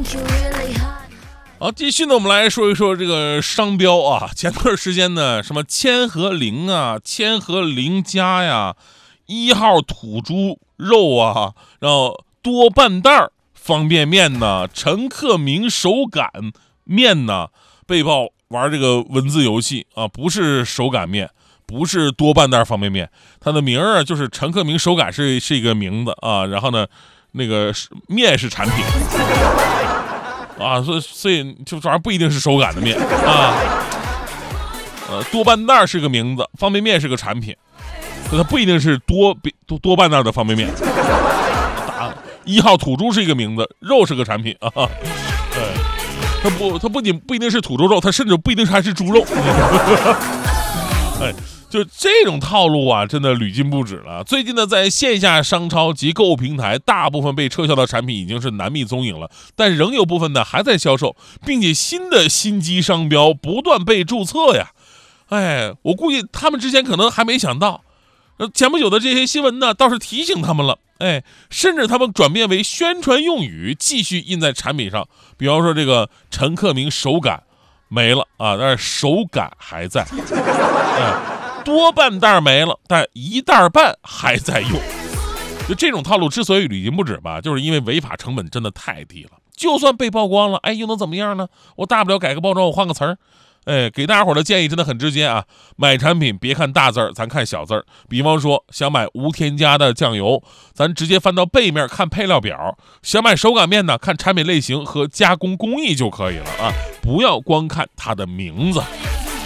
好，继续呢，我们来说一说这个商标啊。前段时间呢，什么千和苓啊、千和苓家呀、1号土猪肉啊，然后多半袋方便面呢、陈克明手擀面呢，被曝玩这个文字游戏啊，不是手擀面，不是多半袋方便面，它的名儿就是陈克明手擀是一个名字啊，然后呢，那个面是产品。啊，所以就反正不一定是手擀的面啊。多半袋是个名字，方便面是个产品，它不一定是多半袋的方便面。1号土猪是一个名字，肉是个产品啊。它不仅不一定是土猪肉，它甚至不一定还是猪肉。哎。就这种套路啊，真的屡禁不止了。最近呢，在线下商超及购物平台，大部分被撤销的产品已经是难觅踪影了，但仍有部分呢还在销售，并且新的新机商标不断被注册呀。哎，我估计他们之前可能还没想到，前不久的这些新闻呢，倒是提醒他们了。哎，甚至他们转变为宣传用语，继续印在产品上。比方说这个陈克明手擀没了啊，但是手擀还在。哎。多半袋没了，但1袋半还在用。就这种套路之所以屡禁不止吧，就是因为违法成本真的太低了。就算被曝光了，哎，又能怎么样呢？我大不了改个包装，我换个词儿。哎，给大家伙的建议真的很直接啊，买产品别看大字儿，咱看小字儿。比方说想买无添加的酱油，咱直接翻到背面看配料表。想买手擀面呢，看产品类型和加工工艺就可以了啊，不要光看它的名字。